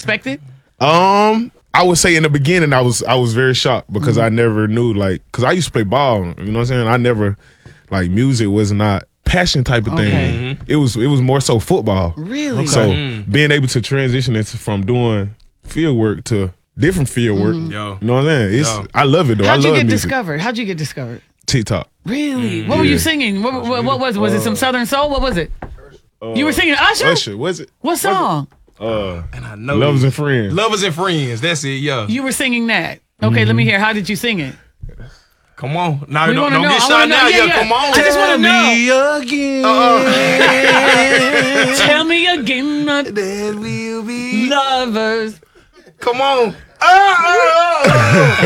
expected? I would say in the beginning I was very shocked because I never knew because I used to play ball. You know what I'm saying? I never music was not passion type of thing. It was more so football. Really? So being able to transition from doing field work to different field work, you know what I'm saying? I love it though. How'd you get music. discovered? How'd you get discovered? TikTok. Really? What were you singing? What was it? Was it some Southern Soul? What was it? You were singing Usher? Usher, was it? What song? And I know Lovers and Friends. Lovers and Friends. That's it. Yeah. You were singing that. Okay, let me hear. How did you sing it? Come on. Now We don't wanna know. get I shot wanna now. know. Yeah, Yeah. come on. I just wanna know. Again. Tell me again. That will be Lovers. Come on.